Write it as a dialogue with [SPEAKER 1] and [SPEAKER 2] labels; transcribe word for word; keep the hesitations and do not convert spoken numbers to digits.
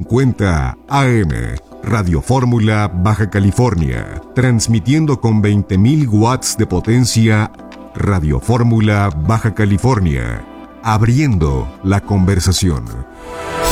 [SPEAKER 1] cincuenta A M, Radio Fórmula Baja California, transmitiendo con veinte mil watts de potencia. Radio Fórmula Baja California, abriendo la conversación.